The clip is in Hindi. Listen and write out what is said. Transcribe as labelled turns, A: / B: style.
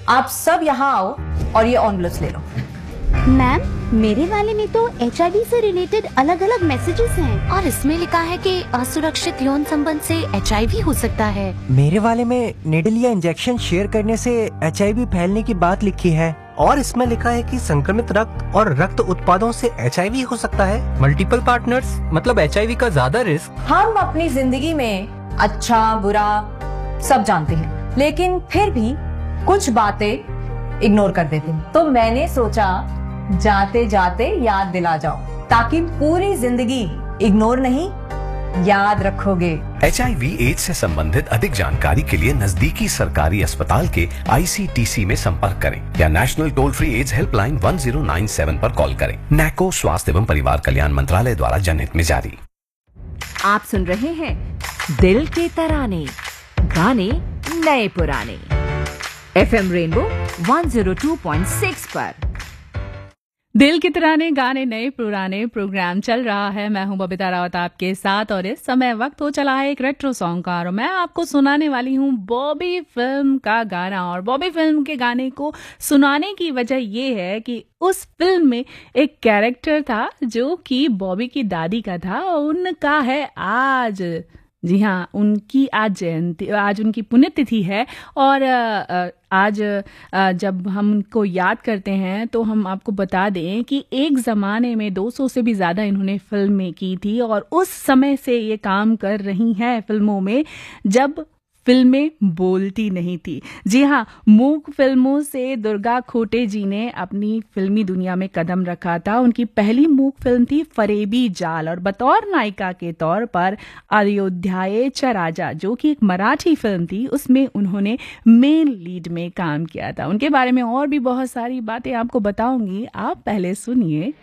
A: आप सब यहाँ आओ और ये एनवलप्स ले लो।
B: मैम, मेरे वाले में तो HIV से रिलेटेड अलग अलग मैसेजेस हैं
C: और इसमें लिखा है कि असुरक्षित यौन संबंध से HIV हो सकता है।
D: मेरे वाले में निडल या इंजेक्शन शेयर करने से HIV फैलने की बात लिखी है और इसमें लिखा है कि संक्रमित रक्त और रक्त उत्पादों से HIV हो सकता है।
E: मल्टीपल पार्टनर्स मतलब HIV का ज्यादा रिस्क।
A: हम अपनी जिंदगी में अच्छा बुरा सब जानते हैं, लेकिन फिर भी कुछ बातें इग्नोर कर देते हैं। तो मैंने सोचा जाते जाते याद दिला जाओ, ताकि पूरी जिंदगी इग्नोर नहीं याद रखोगे।
F: HIV एड्स से संबंधित अधिक जानकारी के लिए नजदीकी सरकारी अस्पताल के ICTC में संपर्क करें या national toll free ads helpline 1097 पर कॉल करें। नैको स्वास्थ्य एवं परिवार कल्याण मंत्रालय द्वारा जनहित में जारी।
G: आप सुन रहे हैं दिल के तराने, गाने नए पुराने, FM रेनबो 102.6 पर।
H: दिल की तराने गाने नए पुराने प्रोग्राम चल रहा है। मैं हूं बबीता रावत आपके साथ और इस समय वक्त हो चला है एक रेट्रो सॉन्ग का और मैं आपको सुनाने वाली हूं बॉबी फिल्म का गाना। और बॉबी फिल्म के गाने को सुनाने की वजह ये है कि उस फिल्म में एक कैरेक्टर था जो कि बॉबी की दादी का था और उनका है आज, जी हाँ, उनकी आज जयंती, आज उनकी पुण्यतिथि है। और आज जब हम उनको याद करते हैं तो हम आपको बता दें कि एक ज़माने में 200 से भी ज़्यादा इन्होंने फिल्में की थी और उस समय से ये काम कर रही हैं फिल्मों में जब फिल्में बोलती नहीं थी। जी हाँ, मूक फिल्मों से दुर्गा खोटे जी ने अपनी फिल्मी दुनिया में कदम रखा था। उनकी पहली मूक फिल्म थी फरेबी जाल और बतौर नायिका के तौर पर अयोध्यायेच्या राजा, जो कि एक मराठी फिल्म थी, उसमें उन्होंने मेन लीड में काम किया था। उनके बारे में और भी बहुत सारी बातें आपको बताऊंगी, आप पहले सुनिए